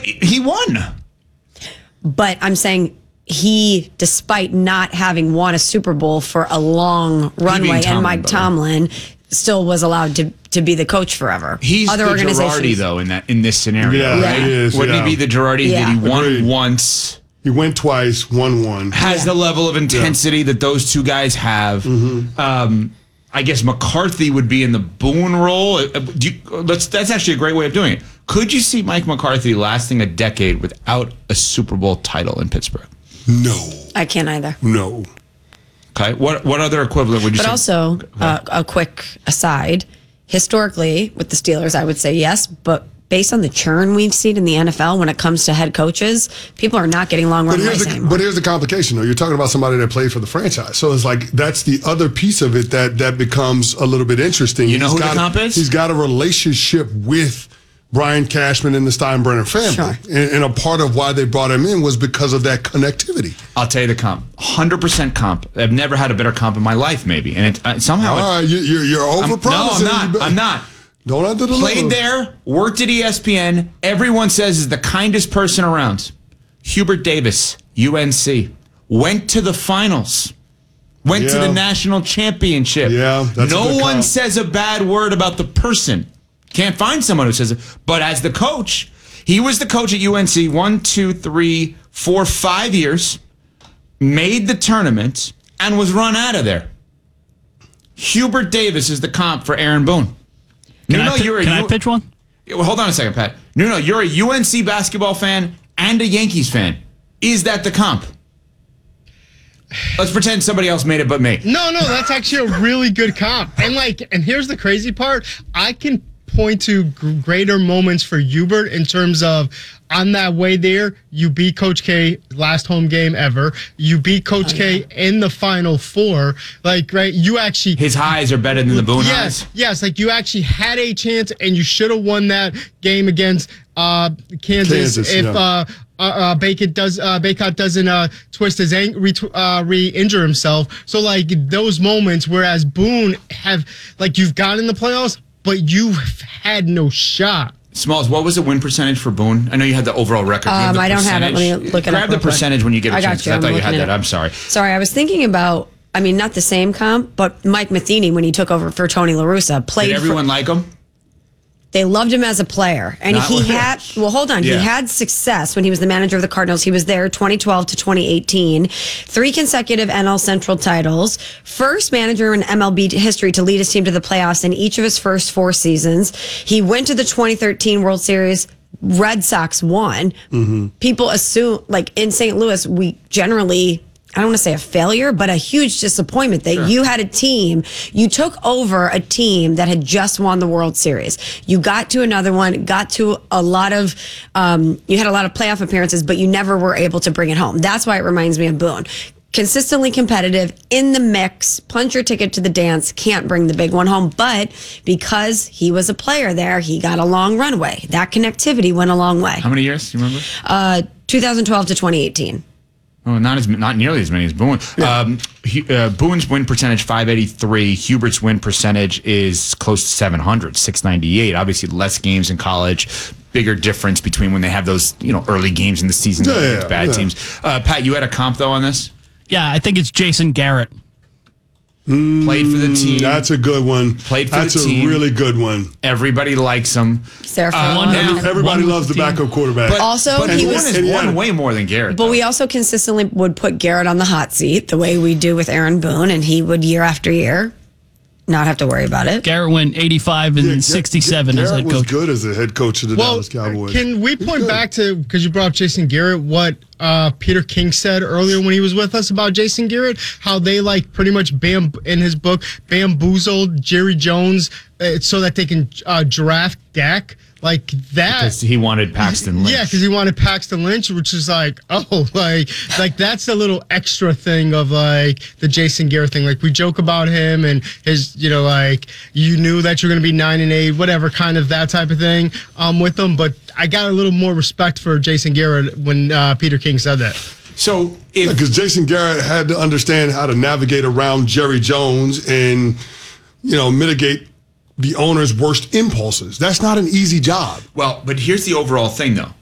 But he won. But I'm saying he, despite not having won a Super Bowl for a long runway, and Mike Tomlin still was allowed to be the coach forever. He's the Girardi, though, in this scenario. Yeah, he is. Wouldn't he be the Girardi that he won Agreed. once? He went twice, won one. Has the level of intensity that those two guys have. I guess McCarthy would be in the Boone role. That's actually a great way of doing it. Could you see Mike McCarthy lasting a decade without a Super Bowl title in Pittsburgh? No. I can't either. No. Okay. What other equivalent would you say? But also, a quick aside, historically, with the Steelers, I would say yes, but based on the churn we've seen in the NFL when it comes to head coaches, people are not getting long runways anymore. But here's the complication, though. You're talking about somebody that played for the franchise. So it's like that's the other piece of it that becomes a little bit interesting. You know who the comp is? He's got a relationship with Brian Cashman and the Steinbrenner family. Sure. And a part of why they brought him in was because of that connectivity. I'll tell you the comp. 100% comp. I've never had a better comp in my life, maybe. And somehow... All right, you're over-promising. No, I'm not. Don't under-deliver. Played there, worked at ESPN. Everyone says is the kindest person around. Hubert Davis, UNC. Went to the finals. Went to the national championship. Yeah, that's no a good one comp. says a bad word about the person. Can't find someone who says it. But as the coach, he was the coach at UNC 5 years, made the tournament, and was run out of there. Hubert Davis is the comp for Aaron Boone. Can I pitch one? Well, hold on a second, Pat. No, you're a UNC basketball fan and a Yankees fan. Is that the comp? Let's pretend somebody else made it but me. No, that's actually a really good comp. And here's the crazy part. I can point to greater moments for Hubert in terms of on that way there, you beat Coach K last home game ever. You beat Coach K in the Final Four. You actually... His highs are better than the Boone highs? Yes, you actually had a chance and you should have won that game against Kansas if Bacot doesn't twist his re-injure himself. So those moments, whereas Boone you've got in the playoffs, but you had no shot. Smalls, what was the win percentage for Boone? I know you had the overall record. I don't have it. Let me look it up. Grab the percentage when you get a chance. I thought you had that. I'm sorry. Sorry, I was thinking about, not the same comp, but Mike Matheny, when he took over for Tony La Russa, played. Did everyone like him? They loved him as a player. And he had success when he was the manager of the Cardinals. He was there 2012 to 2018. 3 consecutive NL Central titles. First manager in MLB history to lead his team to the playoffs in each of his first 4 seasons. He went to the 2013 World Series. Red Sox won. Mm-hmm. People assume, in St. Louis, we generally... I don't want to say a failure, but a huge disappointment that you had a team, you took over a team that had just won the World Series. You got to another one, got to a lot of, you had a lot of playoff appearances, but you never were able to bring it home. That's why it reminds me of Boone. Consistently competitive, in the mix, punch your ticket to the dance, can't bring the big one home. But because he was a player there, he got a long runway. That connectivity went a long way. How many years? Do you remember? 2012 to 2018. Oh, not nearly as many as Boone. Yeah. Boone's win percentage 583. Hubert's win percentage is close to 700, 698. Obviously, less games in college. Bigger difference between when they have those early games in the season against bad teams. Pat, you had a comp though on this? Yeah, I think it's Jason Garrett. Played for the team. That's a good one. Played for That's the team. a really good one. Everybody likes him. Everybody loves the backup quarterback. But he won way more than Garrett. But we also consistently would put Garrett on the hot seat the way we do with Aaron Boone, and he would year after year not have to worry about it. Garrett went 85 and 67 as head coach. Garrett was good as the head coach of the Dallas Cowboys. Can we point back to, because you brought up Jason Garrett, what Peter King said earlier when he was with us about Jason Garrett, how they pretty much in his book bamboozled Jerry Jones so that they can draft Dak. That because he wanted Paxton Lynch. Yeah, because he wanted Paxton Lynch, which is like that's a little extra thing of the Jason Garrett thing. We joke about him and his, you knew that you're going to be 9-8, whatever, kind of that type of thing with him. But I got a little more respect for Jason Garrett when Peter King said that. So, because Jason Garrett had to understand how to navigate around Jerry Jones and mitigate the owner's worst impulses. That's not an easy job. Well, but here's the overall thing, though.